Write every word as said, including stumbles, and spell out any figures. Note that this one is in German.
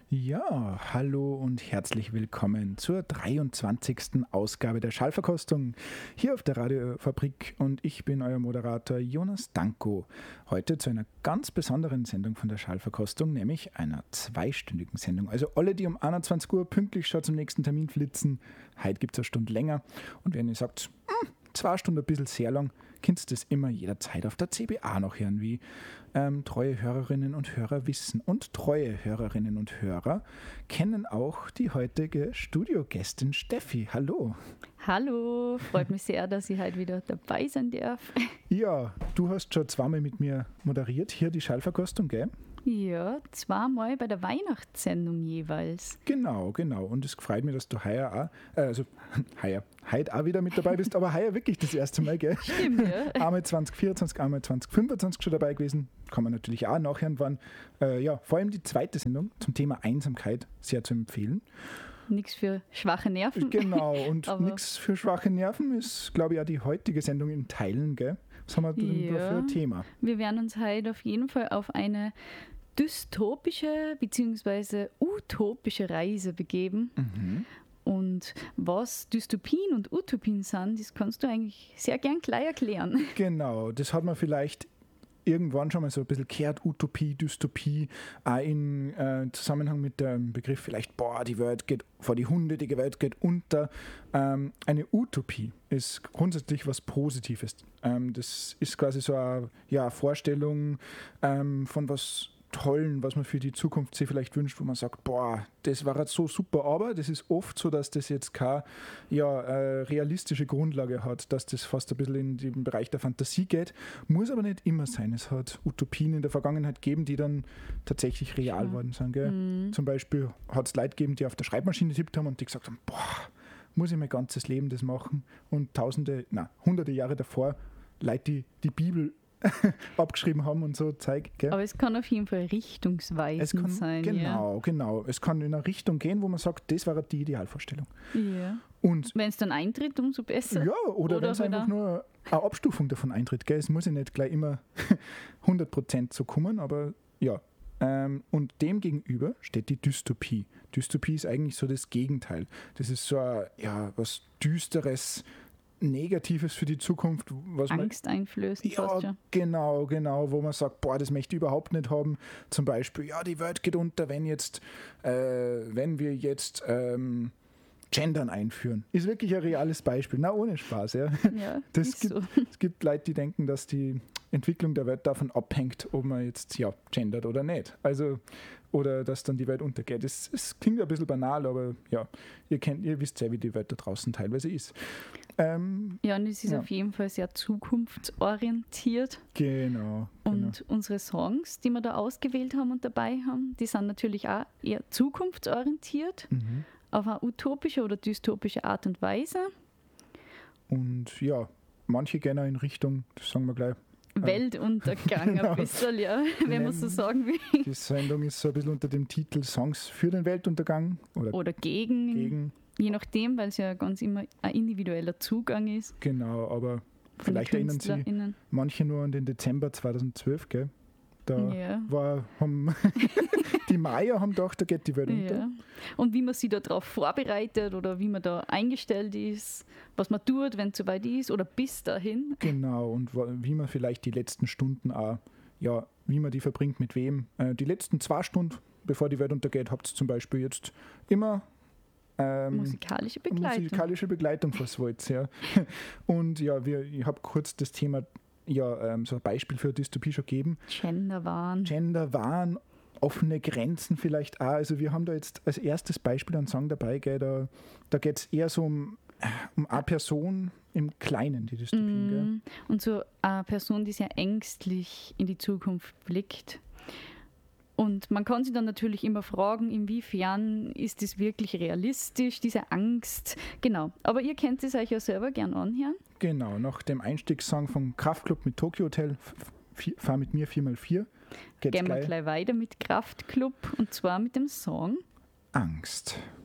Ja, hallo und herzlich willkommen zur dreiundzwanzigsten Ausgabe der Schallverkostung hier auf der Radiofabrik und ich bin euer Moderator Jonas Danko. Heute zu einer ganz besonderen Sendung von der Schallverkostung, nämlich einer zweistündigen Sendung. Also alle, die um einundzwanzig Uhr pünktlich schon zum nächsten Termin flitzen, heute gibt es eine Stunde länger und wenn ihr sagt, zwei Stunden ein bisschen sehr lang, könnt ihr das immer jederzeit auf der C B A noch hören, wie ähm, treue Hörerinnen und Hörer wissen. Und treue Hörerinnen und Hörer kennen auch die heutige Studiogästin Steffi. Hallo. Hallo, freut mich sehr, dass ich heute wieder dabei sein darf. Ja, du hast schon zweimal mit mir moderiert, hier die Schallverkostung, gell? Ja, zweimal bei der Weihnachtssendung jeweils. Genau, genau. Und es freut mich, dass du heuer auch, äh, also heuer, heute auch wieder mit dabei bist, aber heuer wirklich das erste Mal, gell? Stimmt, ja. Einmal zwanzig vierundzwanzig, einmal zwanzig fünfundzwanzig schon dabei gewesen. Kann man natürlich auch nachhören, wann. Äh, ja, vor allem die zweite Sendung zum Thema Einsamkeit sehr zu empfehlen. Nichts für schwache Nerven. Genau, und nichts für schwache Nerven ist, glaube ich, auch die heutige Sendung in Teilen, gell? Was haben wir denn Ja. da für ein Thema? Wir werden uns heute auf jeden Fall auf eine dystopische bzw. utopische Reise begeben. Mhm. Und was Dystopien und Utopien sind, das kannst du eigentlich sehr gern gleich erklären. Genau, das hat man vielleicht irgendwann schon mal so ein bisschen gehört, Utopie, Dystopie, auch in äh, Zusammenhang mit dem Begriff vielleicht, boah, die Welt geht vor die Hunde, die Welt geht unter. Ähm, eine Utopie ist grundsätzlich was Positives. Ähm, das ist quasi so eine ja, Vorstellung ähm, von was Tollen, was man für die Zukunft sich vielleicht wünscht, wo man sagt, boah, das war jetzt so super, aber das ist oft so, dass das jetzt keine ja, äh, realistische Grundlage hat, dass das fast ein bisschen in den Bereich der Fantasie geht, muss aber nicht immer sein. Es hat Utopien in der Vergangenheit gegeben, die dann tatsächlich real Ja. worden sind. Gell? Mhm. Zum Beispiel hat es Leute gegeben, die auf der Schreibmaschine getippt haben und die gesagt haben, boah, muss ich mein ganzes Leben das machen? Und tausende, na, hunderte Jahre davor Leute, die die Bibel abgeschrieben haben und so Zeug. Gell? Aber es kann auf jeden Fall richtungsweisend Es kann, sein. genau, ja. genau. Es kann in eine Richtung gehen, wo man sagt, das war die Idealvorstellung. Ja. Und Wenn es dann eintritt, umso besser. ja, oder, Oder wenn es halt einfach auch- nur eine Abstufung davon eintritt. Gell? Es muss ja nicht gleich immer hundert Prozent so kommen, aber ja. Ähm, und dem gegenüber steht die Dystopie. Dystopie ist eigentlich so das Gegenteil. Das ist so ein, ja, was Düsteres, Negatives für die Zukunft, was man Angst einflößen fast ja, schon. genau, genau, wo man sagt, boah, das möchte ich überhaupt nicht haben. Zum Beispiel, ja, die Welt geht unter, wenn jetzt, äh, wenn wir jetzt ähm, Gendern einführen. Ist wirklich ein reales Beispiel. Na, ohne Spaß, ja. Ja, Das ist gibt, so. Es gibt Leute, die denken, dass die Entwicklung der Welt davon abhängt, ob man jetzt ja gendert oder nicht. Also, oder dass dann die Welt untergeht. Es, es klingt ein bisschen banal, aber ja, ihr kennt, ihr wisst ja, wie die Welt da draußen teilweise ist. Ähm, Ja, und es ist Ja. auf jeden Fall sehr zukunftsorientiert. genau. Und genau. unsere Songs, die wir da ausgewählt haben und dabei haben, die sind natürlich auch eher zukunftsorientiert, Mhm. auf eine utopische oder dystopische Art und Weise. Und ja, manche gehen auch in Richtung, das sagen wir gleich, Weltuntergang genau. ein bisschen, ja, wenn man so Nennen- sagen will. die Sendung ist so ein bisschen unter dem Titel Songs für den Weltuntergang oder Oder gegen, gegen, je nachdem, weil es ja ganz immer ein individueller Zugang ist. genau, aber Von vielleicht den erinnern sich KünstlerInnen. manche nur an den Dezember zweitausendzwölf, gell? Da Ja. war, haben die Maya haben gedacht, da geht die Welt unter. Ja. Und wie man sich darauf vorbereitet oder wie man da eingestellt ist, was man tut, wenn es soweit ist oder bis dahin. Genau, und wa- wie man vielleicht die letzten Stunden auch, ja, wie man die verbringt, mit wem. Äh, die letzten zwei Stunden, bevor die Welt untergeht, habt ihr zum Beispiel jetzt immer ähm, Musikalische Begleitung. musikalische Begleitung fürs Wolz, ja. Und ja, wir, ich habe kurz das Thema, ja, ähm, so ein Beispiel für Dystopie schon gegeben. Genderwahn. Genderwahn, offene Grenzen vielleicht auch. Also wir haben da jetzt als erstes Beispiel einen Song dabei, gell, da, da geht es eher so um, um eine Person im Kleinen, die Dystopien. Gell? Mm, Und so eine Person, die sehr ängstlich in die Zukunft blickt. Und man kann sich dann natürlich immer fragen, inwiefern ist das wirklich realistisch, diese Angst. Genau. Aber ihr könnt es euch ja selber gern anhören. Genau, nach dem Einstiegssong vom Kraftklub mit Tokyo Hotel, F- F- Fahr mit mir vier mal vier, geht's Gehen wir gleich gleich weiter mit Kraftklub und zwar mit dem Song Angst.